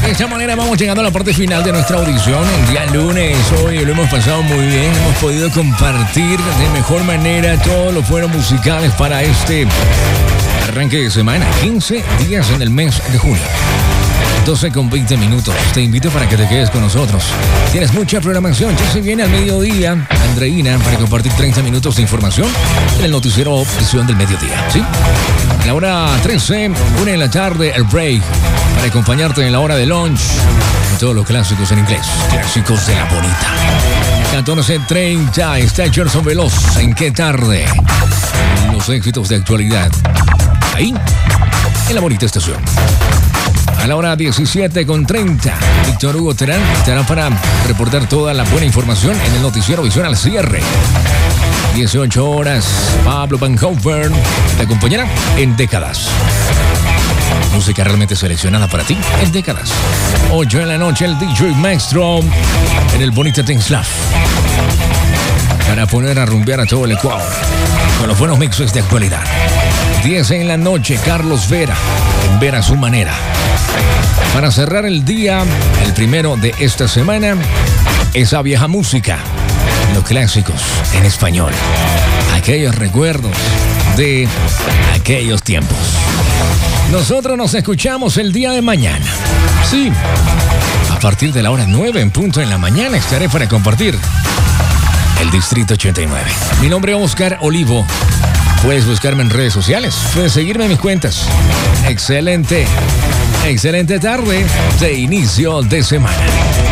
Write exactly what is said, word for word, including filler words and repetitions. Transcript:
De esta manera vamos llegando a la parte final de nuestra audición. El día lunes, hoy lo hemos pasado muy bien. Hemos podido compartir de mejor manera todos los fueros musicales para este arranque de semana. quince días en el mes de junio. doce con veinte minutos. Te invito para que te quedes con nosotros. Tienes mucha programación. Ya se viene al mediodía Andreina para compartir treinta minutos de información en el noticiero Opción del Mediodía. ¿Sí? A la hora trece, una de la tarde, el break para acompañarte en la hora de lunch con todos los clásicos en inglés. Clásicos de la bonita. catorce treinta está Gerson Veloz. ¿En qué tarde? Los éxitos de actualidad. Ahí, en la bonita estación. A la hora diecisiete con treinta, Víctor Hugo Terán estará para reportar toda la buena información en el noticiero Visión al Cierre. dieciocho horas, Pablo Van Hofer te acompañará en Décadas. Música realmente seleccionada para ti en Décadas. ocho en la noche, el D J Maestro en el Bonita Things Love. Para poner a rumbear a todo el Ecuador con los buenos mixes de actualidad. diez en la noche, Carlos Vera en Ver a su manera. Para cerrar el día, el primero de esta semana, esa vieja música, los clásicos en español, aquellos recuerdos de aquellos tiempos. Nosotros nos escuchamos el día de mañana. Sí, a partir de la hora nueve en punto en la mañana estaré para compartir el Distrito ochenta y nueve. Mi nombre es Oscar Olivo. Puedes buscarme en redes sociales, puedes seguirme en mis cuentas. Excelente, excelente tarde de inicio de semana.